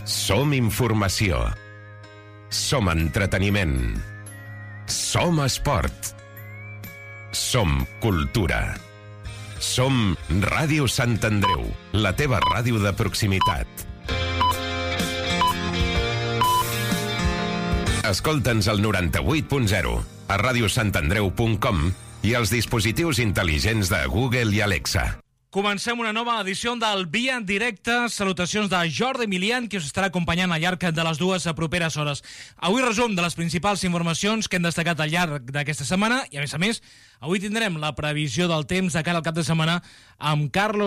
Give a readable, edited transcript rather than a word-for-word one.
Som informació. Som entreteniment. Som esport. Som cultura. Som Ràdio Sant Andreu, la teva ràdio de proximitat. Escolta'ns al 98.0, a radiosantandreu.com i als dispositius intel·ligents de Google i Alexa. Comencem una nova edició del Via en Directe. Salutacions de Jordi Milian, que us estarà acompanyant al llarg de les dues properes hores. Avui resum de les principals informacions que hem destacat al llarg d'aquesta setmana i, a més, avui tindrem la previsió del temps de cara al cap de setmana amb Carlos